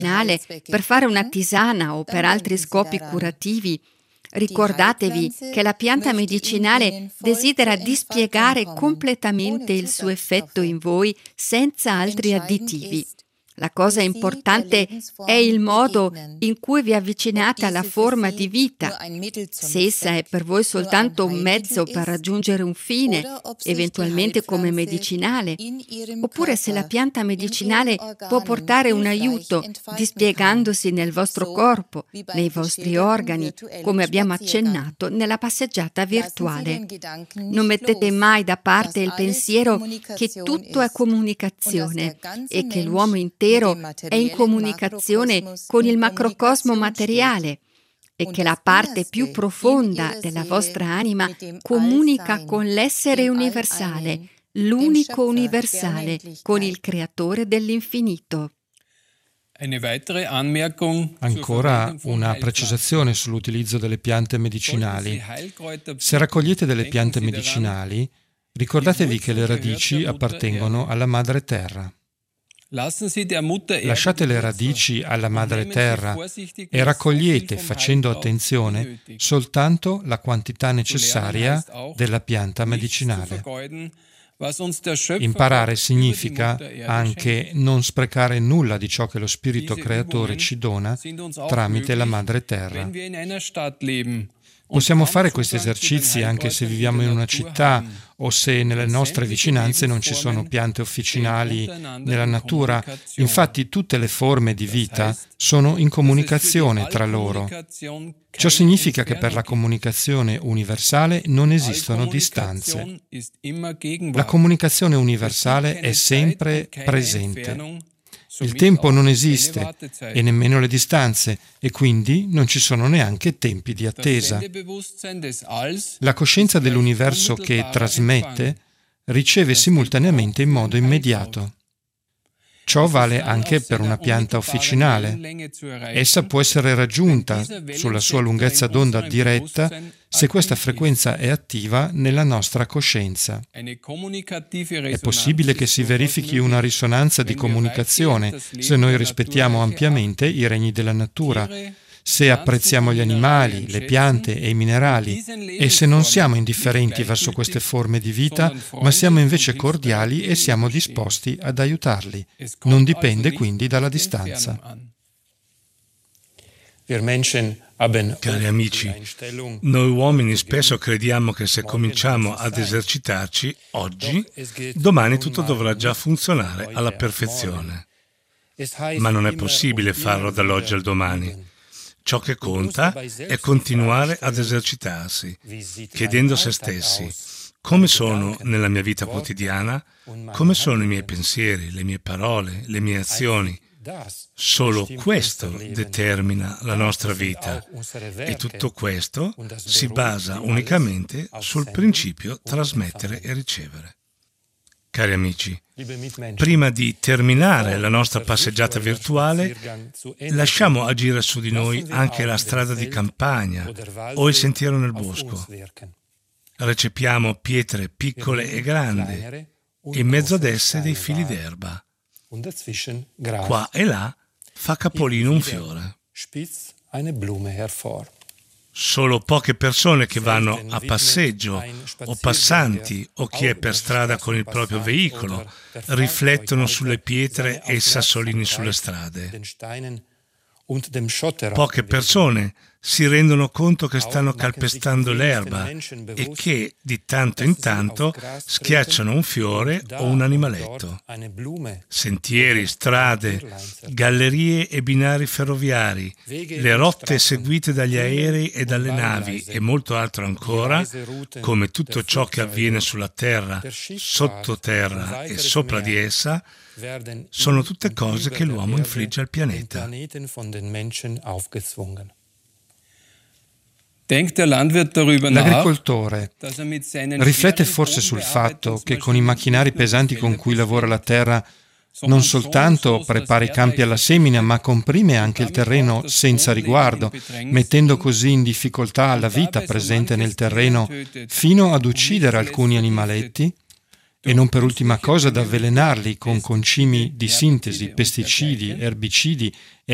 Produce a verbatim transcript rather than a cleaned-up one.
per fare una tisana o per altri scopi curativi, ricordatevi che la pianta medicinale desidera dispiegare completamente il suo effetto in voi senza altri additivi. La cosa importante è il modo in cui vi avvicinate alla forma di vita. Se essa è per voi soltanto un mezzo per raggiungere un fine, eventualmente come medicinale, oppure se la pianta medicinale può portare un aiuto dispiegandosi nel vostro corpo, nei vostri organi, come abbiamo accennato nella passeggiata virtuale. Non mettete mai da parte il pensiero che tutto è comunicazione e che l'uomo intero è in comunicazione con il macrocosmo materiale e che la parte più profonda della vostra anima comunica con l'essere universale, l'unico universale, con il creatore dell'infinito. Ancora una precisazione sull'utilizzo delle piante medicinali. Se raccogliete delle piante medicinali, ricordatevi che le radici appartengono alla madre terra. Lasciate le radici alla madre terra e raccogliete, facendo attenzione, soltanto la quantità necessaria della pianta medicinale. Imparare significa anche non sprecare nulla di ciò che lo Spirito Creatore ci dona tramite la madre terra. Possiamo fare questi esercizi anche se viviamo in una città o se nelle nostre vicinanze non ci sono piante officinali nella natura. Infatti tutte le forme di vita sono in comunicazione tra loro. Ciò significa che per la comunicazione universale non esistono distanze. La comunicazione universale è sempre presente. Il tempo non esiste e nemmeno le distanze e quindi non ci sono neanche tempi di attesa. La coscienza dell'universo che trasmette riceve simultaneamente in modo immediato. Ciò vale anche per una pianta officinale. Essa può essere raggiunta sulla sua lunghezza d'onda diretta se questa frequenza è attiva nella nostra coscienza. È possibile che si verifichi una risonanza di comunicazione se noi rispettiamo ampiamente i regni della natura, se apprezziamo gli animali, le piante e i minerali e se non siamo indifferenti verso queste forme di vita, ma siamo invece cordiali e siamo disposti ad aiutarli. Non dipende quindi dalla distanza. Cari amici, noi uomini spesso crediamo che se cominciamo ad esercitarci oggi, domani tutto dovrà già funzionare alla perfezione. Ma non è possibile farlo dall'oggi al domani. Ciò che conta è continuare ad esercitarsi, chiedendo a se stessi come sono nella mia vita quotidiana, come sono i miei pensieri, le mie parole, le mie azioni. Solo questo determina la nostra vita e tutto questo si basa unicamente sul principio trasmettere e ricevere. Cari amici, prima di terminare la nostra passeggiata virtuale, lasciamo agire su di noi anche la strada di campagna o il sentiero nel bosco. Recepiamo pietre piccole e grandi e in mezzo ad esse dei fili d'erba. Qua e là fa capolino un fiore. Solo poche persone che vanno a passeggio o passanti o chi è per strada con il proprio veicolo riflettono sulle pietre e i sassolini sulle strade. Poche persone si rendono conto che stanno calpestando l'erba e che di tanto in tanto schiacciano un fiore o un animaletto. Sentieri, strade, gallerie e binari ferroviari, le rotte seguite dagli aerei e dalle navi e molto altro ancora, come tutto ciò che avviene sulla terra, sottoterra e sopra di essa, sono tutte cose che l'uomo infligge al pianeta. L'agricoltore riflette forse sul fatto che con i macchinari pesanti con cui lavora la terra non soltanto prepara i campi alla semina, ma comprime anche il terreno senza riguardo, mettendo così in difficoltà la vita presente nel terreno fino ad uccidere alcuni animaletti e non per ultima cosa ad avvelenarli con concimi di sintesi, pesticidi, erbicidi